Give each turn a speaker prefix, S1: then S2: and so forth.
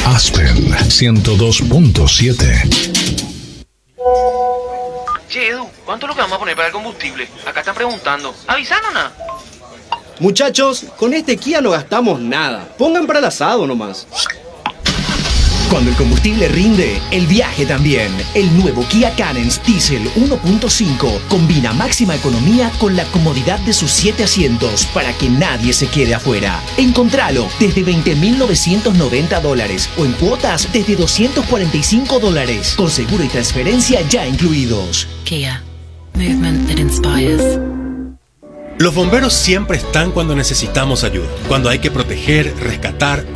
S1: Aspen 102.7.
S2: Che, Edu, ¿cuánto es lo que vamos a poner para el combustible? Acá están preguntando. ¿Avisaron nada?
S3: Muchachos, con este Kia no gastamos nada. Pongan para el asado nomás.
S4: Cuando el combustible rinde, el viaje también. El nuevo Kia Carens Diesel 1.5 combina máxima economía con la comodidad de sus 7 asientos para que nadie se quede afuera. Encontralo desde $20,990 o en cuotas desde $245 con seguro y transferencia ya incluidos.
S5: Kia. Movement that inspires.
S6: Los bomberos siempre están cuando necesitamos ayuda, cuando hay que proteger, rescatar